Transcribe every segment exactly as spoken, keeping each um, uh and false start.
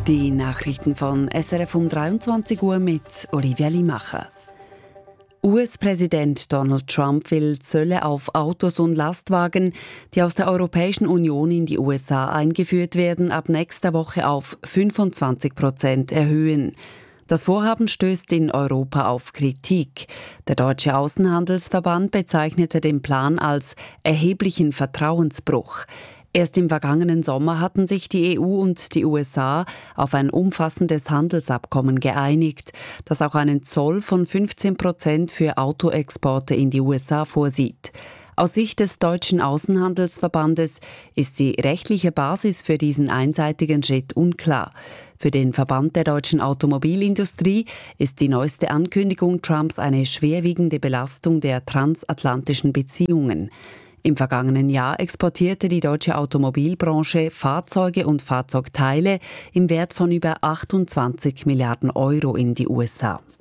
Die Nachrichten von S R F um dreiundzwanzig Uhr mit Olivia Limacher. U S-Präsident Donald Trump will Zölle auf Autos und Lastwagen, die aus der Europäischen Union in die U S A eingeführt werden, ab nächster Woche auf fünfundzwanzig Prozent erhöhen. Das Vorhaben stößt in Europa auf Kritik. Der Deutsche Außenhandelsverband bezeichnete den Plan als erheblichen Vertrauensbruch. Erst im vergangenen Sommer hatten sich die E U und die U S A auf ein umfassendes Handelsabkommen geeinigt, das auch einen Zoll von fünfzehn Prozent für Autoexporte in die U S A vorsieht. Aus Sicht des Deutschen Außenhandelsverbandes ist die rechtliche Basis für diesen einseitigen Schritt unklar. Für den Verband der deutschen Automobilindustrie ist die neueste Ankündigung Trumps eine schwerwiegende Belastung der transatlantischen Beziehungen. Im vergangenen Jahr exportierte die deutsche Automobilbranche Fahrzeuge und Fahrzeugteile im Wert von über achtundzwanzig Milliarden Euro in die U S A.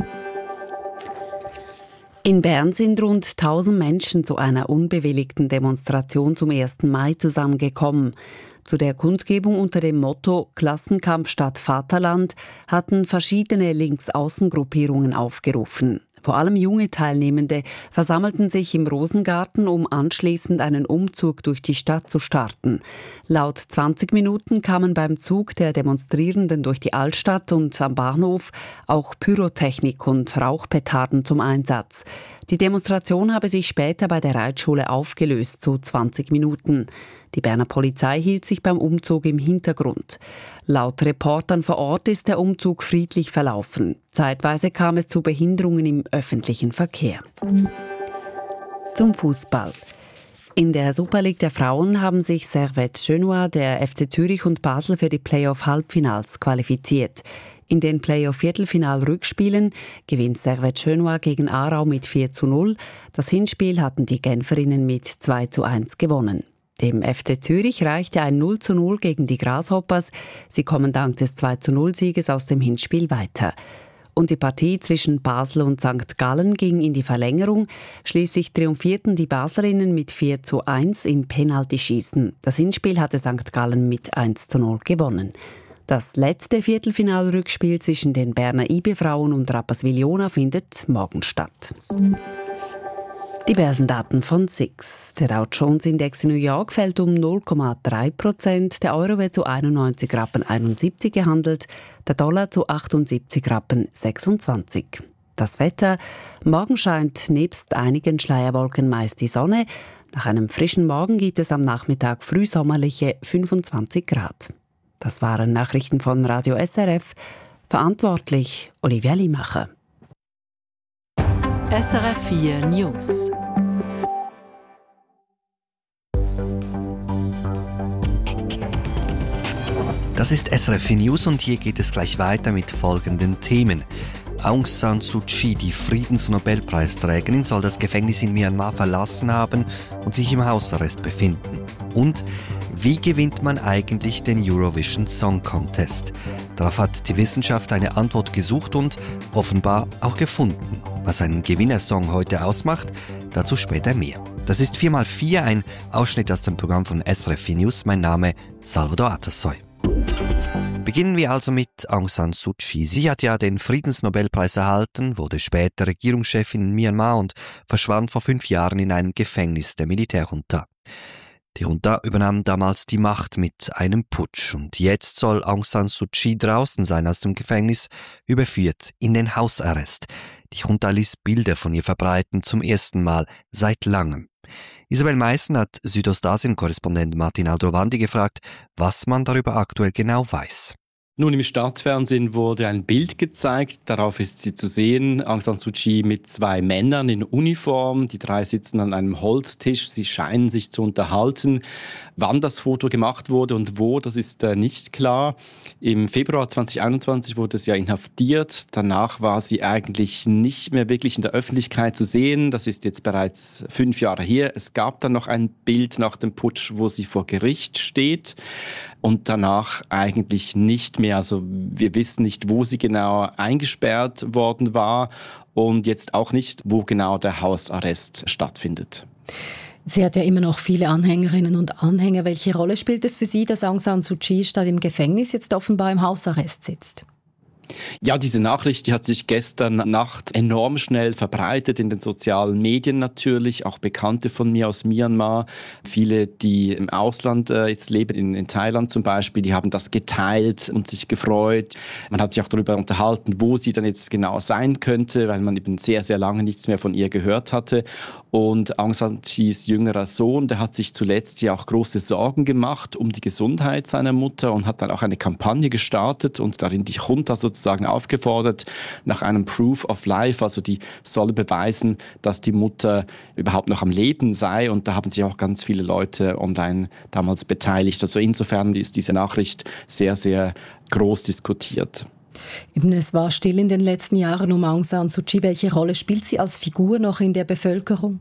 In Bern sind rund tausend Menschen zu einer unbewilligten Demonstration zum ersten Mai zusammengekommen. Zu der Kundgebung unter dem Motto Klassenkampf statt Vaterland hatten verschiedene Linksaußengruppierungen aufgerufen. Vor allem junge Teilnehmende versammelten sich im Rosengarten, um anschließend einen Umzug durch die Stadt zu starten. Laut zwanzig Minuten kamen beim Zug der Demonstrierenden durch die Altstadt und am Bahnhof auch Pyrotechnik und Rauchpetarden zum Einsatz. Die Demonstration habe sich später bei der Reitschule aufgelöst, zu zwanzig Minuten. Die Berner Polizei hielt sich beim Umzug im Hintergrund. Laut Reportern vor Ort ist der Umzug friedlich verlaufen. Zeitweise kam es zu Behinderungen im öffentlichen Verkehr. Zum Fußball. In der Super League der Frauen haben sich Servette Genua, der F C Zürich und Basel für die Playoff-Halbfinals qualifiziert. In den Playoff-Viertelfinal-Rückspielen gewinnt Servette Genua gegen Aarau mit vier zu null. Das Hinspiel hatten die Genferinnen mit zwei zu eins gewonnen. Dem F C Zürich reichte ein null zu null gegen die Grasshoppers. Sie kommen dank des zwei zu null Sieges aus dem Hinspiel weiter. Und die Partie zwischen Basel und Sankt Gallen ging in die Verlängerung. Schließlich triumphierten die Baslerinnen mit vier zu eins im Penaltyschießen. Das Hinspiel hatte Sankt Gallen mit eins zu null gewonnen. Das letzte Viertelfinalrückspiel zwischen den Berner I B-Frauen und Rapperswil-Jona findet morgen statt. Die Börsendaten von S I X. Der Dow Jones Index in New York fällt um null Komma drei Prozent. Der Euro wird zu einundneunzig Rappen einundsiebzig gehandelt, der Dollar zu achtundsiebzig Rappen sechsundzwanzig. Das Wetter. Morgen scheint nebst einigen Schleierwolken meist die Sonne. Nach einem frischen Morgen gibt es am Nachmittag frühsommerliche fünfundzwanzig Grad. Das waren Nachrichten von Radio S R F. Verantwortlich Olivia Limacher. S R F vier News. Das ist S R F vier News und hier geht es gleich weiter mit folgenden Themen. Aung San Suu Kyi, die Friedensnobelpreisträgerin, soll das Gefängnis in Myanmar verlassen haben und sich im Hausarrest befinden. Und wie gewinnt man eigentlich den Eurovision Song Contest? Darauf hat die Wissenschaft eine Antwort gesucht und offenbar auch gefunden. Was einen Gewinnersong heute ausmacht, dazu später mehr. Das ist vier mal vier, ein Ausschnitt aus dem Programm von S R F vier News. Mein Name Salvador Atassoy. Beginnen wir also mit Aung San Suu Kyi. Sie hat ja den Friedensnobelpreis erhalten, wurde später Regierungschefin in Myanmar und verschwand vor fünf Jahren in einem Gefängnis der Militärjunta. Die Junta übernahm damals die Macht mit einem Putsch und jetzt soll Aung San Suu Kyi draußen sein aus dem Gefängnis, überführt in den Hausarrest. Die Junta ließ Bilder von ihr verbreiten, zum ersten Mal seit langem. Isabel Meissen hat Südostasien-Korrespondent Martin Aldrovandi gefragt, was man darüber aktuell genau weiß. Nun, im Staatsfernsehen wurde ein Bild gezeigt, darauf ist sie zu sehen, Aung San Suu Kyi mit zwei Männern in Uniform. Die drei sitzen an einem Holztisch, sie scheinen sich zu unterhalten. Wann das Foto gemacht wurde und wo, das ist äh, nicht klar. Im Februar zwanzig einundzwanzig wurde sie ja inhaftiert. Danach war sie eigentlich nicht mehr wirklich in der Öffentlichkeit zu sehen. Das ist jetzt bereits fünf Jahre her. Es gab dann noch ein Bild nach dem Putsch, wo sie vor Gericht steht. Und danach eigentlich nicht mehr. Also wir wissen nicht, wo sie genau eingesperrt worden war und jetzt auch nicht, wo genau der Hausarrest stattfindet. Sie hat ja immer noch viele Anhängerinnen und Anhänger. Welche Rolle spielt es für Sie, dass Aung San Suu Kyi statt im Gefängnis jetzt offenbar im Hausarrest sitzt? Ja, diese Nachricht, die hat sich gestern Nacht enorm schnell verbreitet in den sozialen Medien natürlich, auch Bekannte von mir aus Myanmar, viele, die im Ausland äh, jetzt leben, in, in Thailand zum Beispiel, die haben das geteilt und sich gefreut. Man hat sich auch darüber unterhalten, wo sie dann jetzt genau sein könnte, weil man eben sehr, sehr lange nichts mehr von ihr gehört hatte. Und Aung San Suu Kyis jüngerer Sohn, der hat sich zuletzt ja auch große Sorgen gemacht um die Gesundheit seiner Mutter und hat dann auch eine Kampagne gestartet und darin die Junta sozusagen aufgefordert nach einem Proof of Life, also die solle beweisen, dass die Mutter überhaupt noch am Leben sei, und da haben sich auch ganz viele Leute online damals beteiligt. Also insofern ist diese Nachricht sehr, sehr groß diskutiert. Eben, es war still in den letzten Jahren um Aung San Suu Kyi. Welche Rolle spielt sie als Figur noch in der Bevölkerung?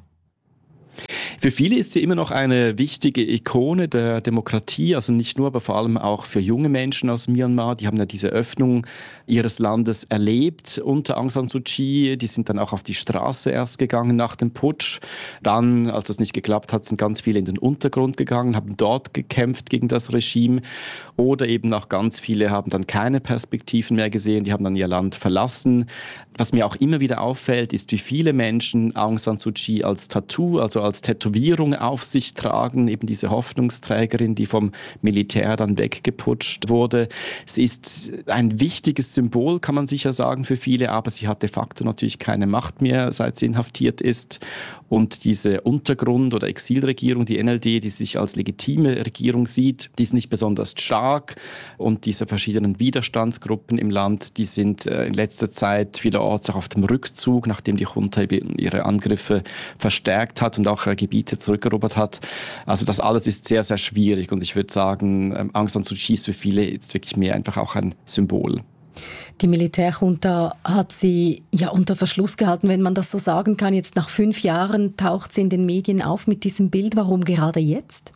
Für viele ist sie immer noch eine wichtige Ikone der Demokratie, also nicht nur, aber vor allem auch für junge Menschen aus Myanmar. Die haben ja diese Öffnung ihres Landes erlebt unter Aung San Suu Kyi. Die sind dann auch auf die Straße erst gegangen nach dem Putsch. Dann, als das nicht geklappt hat, sind ganz viele in den Untergrund gegangen, haben dort gekämpft gegen das Regime. Oder eben auch ganz viele haben dann keine Perspektiven mehr gesehen, die haben dann ihr Land verlassen. Was mir auch immer wieder auffällt, ist, wie viele Menschen Aung San Suu Kyi als Tattoo, also als Tätowierung auf sich tragen, eben diese Hoffnungsträgerin, die vom Militär dann weggeputscht wurde. Sie ist ein wichtiges Symbol, kann man sicher sagen, für viele, aber sie hat de facto natürlich keine Macht mehr, seit sie inhaftiert ist. Und diese Untergrund- oder Exilregierung, die N L D, die sich als legitime Regierung sieht, die ist nicht besonders stark. Und diese verschiedenen Widerstandsgruppen im Land, die sind in letzter Zeit vielerorts auch auf dem Rückzug, nachdem die Junta ihre Angriffe verstärkt hat und auch Gebiete zurückerobert hat. Also das alles ist sehr, sehr schwierig. Und ich würde sagen, Aung San Suu Kyi ist für viele jetzt wirklich mehr einfach auch ein Symbol. Die Militärjunta hat sie ja unter Verschluss gehalten, wenn man das so sagen kann. Jetzt nach fünf Jahren taucht sie in den Medien auf mit diesem Bild. Warum gerade jetzt?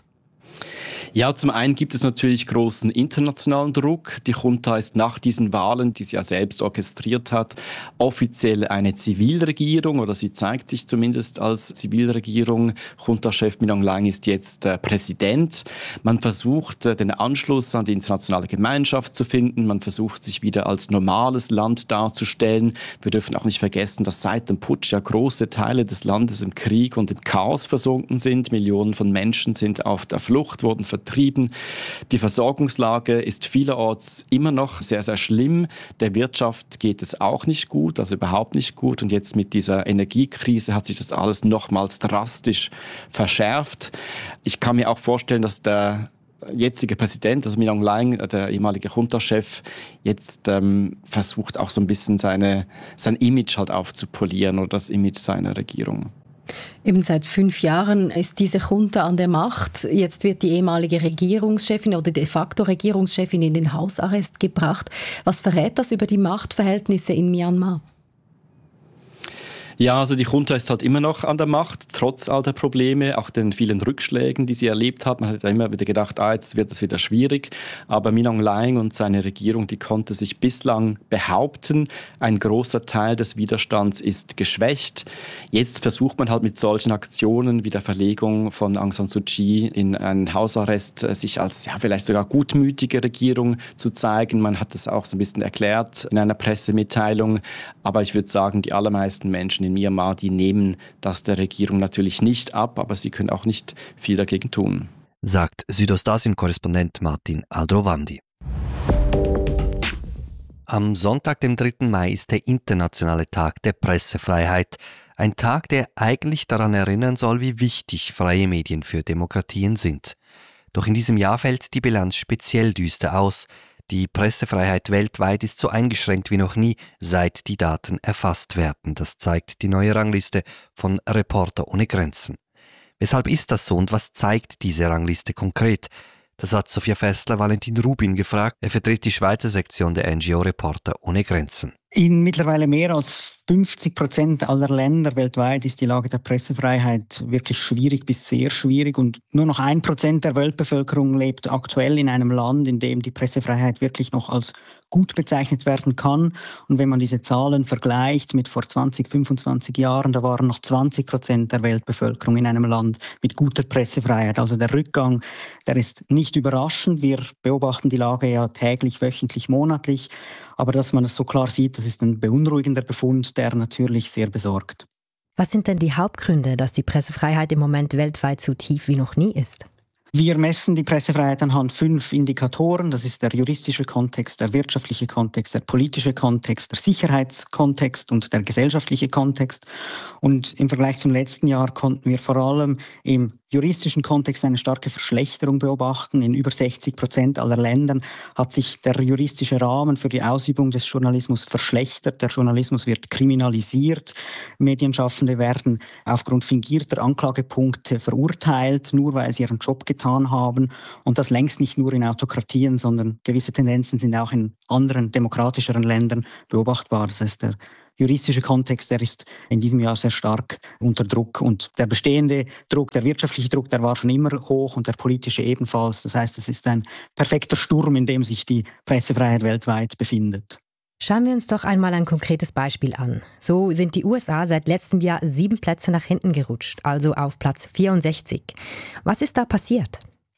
Ja, zum einen gibt es natürlich großen internationalen Druck. Die Junta ist nach diesen Wahlen, die sie ja selbst orchestriert hat, offiziell eine Zivilregierung, oder sie zeigt sich zumindest als Zivilregierung. Junta-Chef Min Aung Hlaing ist jetzt äh, Präsident. Man versucht, äh, den Anschluss an die internationale Gemeinschaft zu finden. Man versucht, sich wieder als normales Land darzustellen. Wir dürfen auch nicht vergessen, dass seit dem Putsch ja große Teile des Landes im Krieg und im Chaos versunken sind. Millionen von Menschen sind auf der Flucht, wurden vertrieben. Die Versorgungslage ist vielerorts immer noch sehr, sehr schlimm. Der Wirtschaft geht es auch nicht gut, also überhaupt nicht gut. Und jetzt mit dieser Energiekrise hat sich das alles nochmals drastisch verschärft. Ich kann mir auch vorstellen, dass der jetzige Präsident, also Min Aung Hlaing, der ehemalige Junta-Chef, jetzt ähm, versucht auch so ein bisschen seine, sein Image halt aufzupolieren oder das Image seiner Regierung. Eben seit fünf Jahren ist diese Junta an der Macht. Jetzt wird die ehemalige Regierungschefin oder de facto Regierungschefin in den Hausarrest gebracht. Was verrät das über die Machtverhältnisse in Myanmar? Ja, also die Junta ist halt immer noch an der Macht, trotz all der Probleme, auch den vielen Rückschlägen, die sie erlebt hat. Man hat ja immer wieder gedacht, ah, jetzt wird es wieder schwierig. Aber Min Aung Hlaing und seine Regierung, die konnte sich bislang behaupten. Ein großer Teil des Widerstands ist geschwächt. Jetzt versucht man halt mit solchen Aktionen wie der Verlegung von Aung San Suu Kyi in einen Hausarrest, sich als ja vielleicht sogar gutmütige Regierung zu zeigen. Man hat das auch so ein bisschen erklärt in einer Pressemitteilung. Aber ich würde sagen, die allermeisten Menschen in Myanmar, die nehmen das der Regierung natürlich nicht ab, aber sie können auch nicht viel dagegen tun. Sagt Südostasien-Korrespondent Martin Aldrovandi. Am Sonntag, dem dritten Mai, ist der internationale Tag der Pressefreiheit. Ein Tag, der eigentlich daran erinnern soll, wie wichtig freie Medien für Demokratien sind. Doch in diesem Jahr fällt die Bilanz speziell düster aus. Die Pressefreiheit weltweit ist so eingeschränkt wie noch nie, seit die Daten erfasst werden. Das zeigt die neue Rangliste von Reporter ohne Grenzen. Weshalb ist das so und was zeigt diese Rangliste konkret? Das hat Sophia Fessler Valentin Rubin gefragt. Er vertritt die Schweizer Sektion der N G O Reporter ohne Grenzen. In mittlerweile mehr als fünfzig Prozent aller Länder weltweit ist die Lage der Pressefreiheit wirklich schwierig bis sehr schwierig und nur noch ein Prozent der Weltbevölkerung lebt aktuell in einem Land, in dem die Pressefreiheit wirklich noch als gut bezeichnet werden kann. Und wenn man diese Zahlen vergleicht mit vor zwanzig, fünfundzwanzig Jahren, da waren noch zwanzig Prozent der Weltbevölkerung in einem Land mit guter Pressefreiheit. Also der Rückgang, der ist nicht überraschend. Wir beobachten die Lage ja täglich, wöchentlich, monatlich. Aber dass man es so klar sieht, das ist ein beunruhigender Befund, der natürlich sehr besorgt. Was sind denn die Hauptgründe, dass die Pressefreiheit im Moment weltweit so tief wie noch nie ist? Wir messen die Pressefreiheit anhand fünf Indikatoren. Das ist der juristische Kontext, der wirtschaftliche Kontext, der politische Kontext, der Sicherheitskontext und der gesellschaftliche Kontext. Und im Vergleich zum letzten Jahr konnten wir vor allem im juristischen Kontext eine starke Verschlechterung beobachten. In über sechzig Prozent aller Ländern hat sich der juristische Rahmen für die Ausübung des Journalismus verschlechtert. Der Journalismus wird kriminalisiert. Medienschaffende werden aufgrund fingierter Anklagepunkte verurteilt, nur weil sie ihren Job getan haben. Und das längst nicht nur in Autokratien, sondern gewisse Tendenzen sind auch in anderen demokratischeren Ländern beobachtbar. Das heißt, der juristische Kontext, der ist in diesem Jahr sehr stark unter Druck. Und der bestehende Druck, der wirtschaftliche Druck, der war schon immer hoch und der politische ebenfalls. Das heißt, es ist ein perfekter Sturm, in dem sich die Pressefreiheit weltweit befindet. Schauen wir uns doch einmal ein konkretes Beispiel an. So sind die U S A seit letztem Jahr sieben Plätze nach hinten gerutscht, also auf Platz vierundsechzig. Was ist da passiert?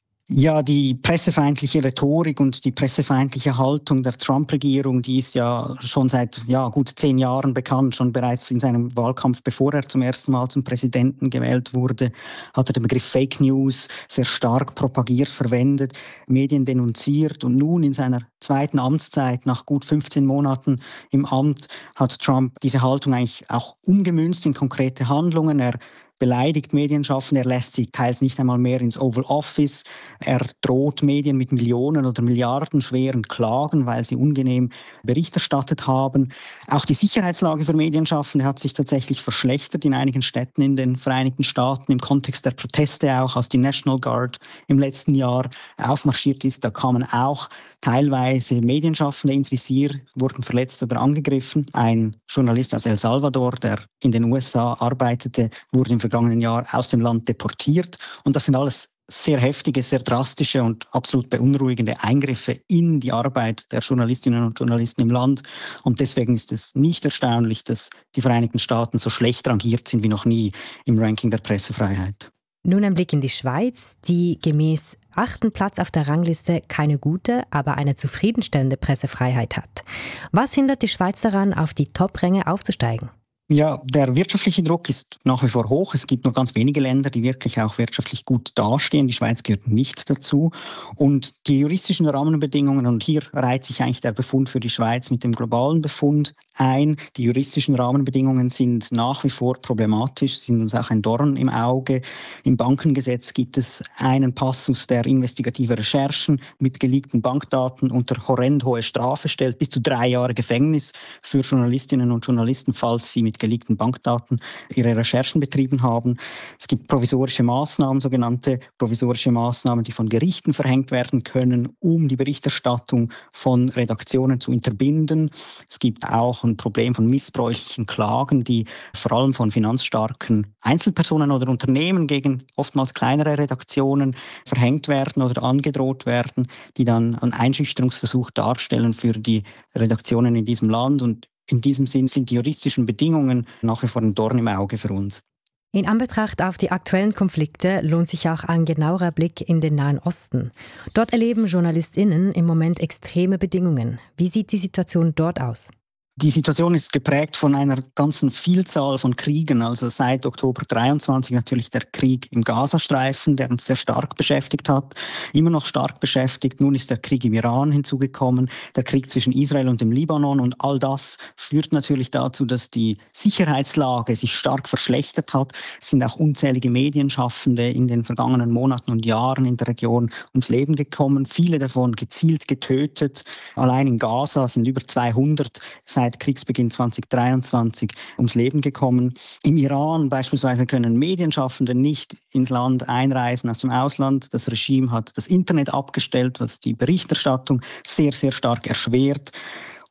Ja, die pressefeindliche Rhetorik und die pressefeindliche Haltung der Trump-Regierung, die ist ja schon seit ja, gut zehn Jahren bekannt. Schon bereits in seinem Wahlkampf, bevor er zum ersten Mal zum Präsidenten gewählt wurde, hat er den Begriff Fake News sehr stark propagiert, verwendet, Medien denunziert. Und nun in seiner zweiten Amtszeit, nach gut fünfzehn Monaten im Amt, hat Trump diese Haltung eigentlich auch umgemünzt in konkrete Handlungen. Er beleidigt Medienschaffende, er lässt sie teils nicht einmal mehr ins Oval Office. Er droht Medien mit Millionen oder Milliarden schweren Klagen, weil sie ungenehm Bericht erstattet haben. Auch die Sicherheitslage für Medienschaffende hat sich tatsächlich verschlechtert in einigen Städten in den Vereinigten Staaten, im Kontext der Proteste auch, als die National Guard im letzten Jahr aufmarschiert ist. Da kamen auch teilweise Medienschaffende ins Visier, wurden verletzt oder angegriffen. Ein Journalist aus El Salvador, der in den U S A arbeitete, wurde im vergangenen Jahr aus dem Land deportiert. Und das sind alles sehr heftige, sehr drastische und absolut beunruhigende Eingriffe in die Arbeit der Journalistinnen und Journalisten im Land. Und deswegen ist es nicht erstaunlich, dass die Vereinigten Staaten so schlecht rangiert sind wie noch nie im Ranking der Pressefreiheit. Nun ein Blick in die Schweiz, die gemäß achten Platz auf der Rangliste keine gute, aber eine zufriedenstellende Pressefreiheit hat. Was hindert die Schweiz daran, auf die Top-Ränge aufzusteigen? Ja, der wirtschaftliche Druck ist nach wie vor hoch. Es gibt nur ganz wenige Länder, die wirklich auch wirtschaftlich gut dastehen. Die Schweiz gehört nicht dazu. Und die juristischen Rahmenbedingungen, und hier reiht sich eigentlich der Befund für die Schweiz mit dem globalen Befund ein. Die juristischen Rahmenbedingungen sind nach wie vor problematisch, sind uns auch ein Dorn im Auge. Im Bankengesetz gibt es einen Passus, der investigative Recherchen mit geleakten Bankdaten unter horrend hohe Strafe stellt, bis zu drei Jahre Gefängnis für Journalistinnen und Journalisten, falls sie mit geleakten Bankdaten ihre Recherchen betrieben haben. Es gibt provisorische Maßnahmen, sogenannte provisorische Maßnahmen, die von Gerichten verhängt werden können, um die Berichterstattung von Redaktionen zu unterbinden. Es gibt auch ein Problem von missbräuchlichen Klagen, die vor allem von finanzstarken Einzelpersonen oder Unternehmen gegen oftmals kleinere Redaktionen verhängt werden oder angedroht werden, die dann einen Einschüchterungsversuch darstellen für die Redaktionen in diesem Land. Und in diesem Sinn sind die juristischen Bedingungen nach wie vor ein Dorn im Auge für uns. In Anbetracht auf die aktuellen Konflikte lohnt sich auch ein genauerer Blick in den Nahen Osten. Dort erleben JournalistInnen im Moment extreme Bedingungen. Wie sieht die Situation dort aus? Die Situation ist geprägt von einer ganzen Vielzahl von Kriegen. Also seit Oktober dreiundzwanzig natürlich der Krieg im Gazastreifen, der uns sehr stark beschäftigt hat, immer noch stark beschäftigt. Nun ist der Krieg im Iran hinzugekommen, der Krieg zwischen Israel und dem Libanon. Und all das führt natürlich dazu, dass die Sicherheitslage sich stark verschlechtert hat. Es sind auch unzählige Medienschaffende in den vergangenen Monaten und Jahren in der Region ums Leben gekommen. Viele davon gezielt getötet. Allein in Gaza sind über zweihundert seit Kriegsbeginn zwanzig dreiundzwanzig ums Leben gekommen. Im Iran beispielsweise können Medienschaffende nicht ins Land einreisen aus dem Ausland. Das Regime hat das Internet abgestellt, was die Berichterstattung sehr, sehr stark erschwert.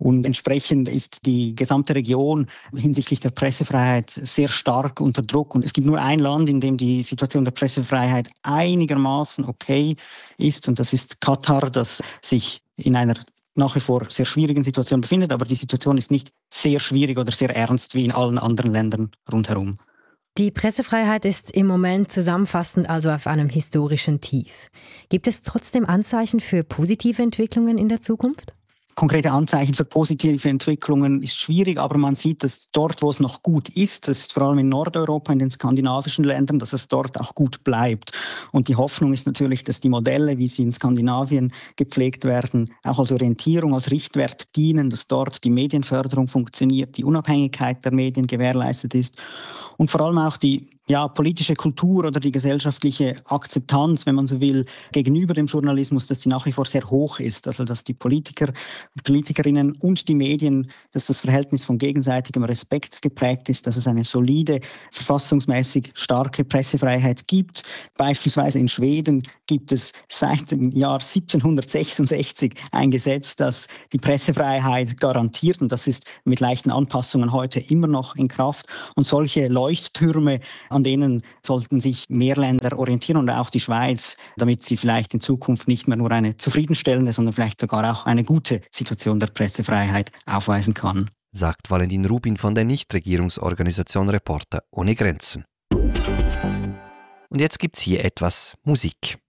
Und entsprechend ist die gesamte Region hinsichtlich der Pressefreiheit sehr stark unter Druck. Und es gibt nur ein Land, in dem die Situation der Pressefreiheit einigermaßen okay ist. Und das ist Katar, das sich in einer nach wie vor sehr schwierigen Situation befindet. Aber die Situation ist nicht sehr schwierig oder sehr ernst wie in allen anderen Ländern rundherum. Die Pressefreiheit ist im Moment zusammenfassend also auf einem historischen Tief. Gibt es trotzdem Anzeichen für positive Entwicklungen in der Zukunft? Konkrete Anzeichen für positive Entwicklungen ist schwierig, aber man sieht, dass dort, wo es noch gut ist, das ist vor allem in Nordeuropa, in den skandinavischen Ländern, dass es dort auch gut bleibt. Und die Hoffnung ist natürlich, dass die Modelle, wie sie in Skandinavien gepflegt werden, auch als Orientierung, als Richtwert dienen, dass dort die Medienförderung funktioniert, die Unabhängigkeit der Medien gewährleistet ist und vor allem auch die ja, politische Kultur oder die gesellschaftliche Akzeptanz, wenn man so will, gegenüber dem Journalismus, dass die nach wie vor sehr hoch ist. Also dass die Politiker, Politikerinnen und die Medien, dass das Verhältnis von gegenseitigem Respekt geprägt ist, dass es eine solide, verfassungsmäßig starke Pressefreiheit gibt. Beispielsweise in Schweden gibt es seit dem Jahr siebzehnhundertsechsundsechzig ein Gesetz, das die Pressefreiheit garantiert. Und das ist mit leichten Anpassungen heute immer noch in Kraft. Und solche Leuchttürme, an denen sollten sich mehr Länder orientieren und auch die Schweiz, damit sie vielleicht in Zukunft nicht mehr nur eine zufriedenstellende, sondern vielleicht sogar auch eine gute Situation der Pressefreiheit aufweisen kann. Sagt Valentin Rubin von der Nichtregierungsorganisation Reporter ohne Grenzen. Und jetzt gibt's hier etwas Musik.